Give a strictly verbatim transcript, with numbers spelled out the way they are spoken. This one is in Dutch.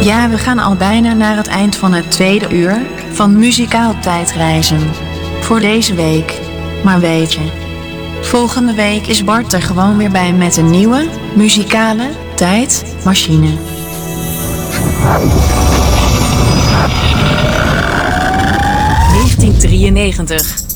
Ja, we gaan al bijna naar het eind van het tweede uur van Muzikaal Tijdreizen. Voor deze week. Maar weet je, volgende week is Bart er gewoon weer bij met een nieuwe muzikale tijdmachine. negentien drieënnegentig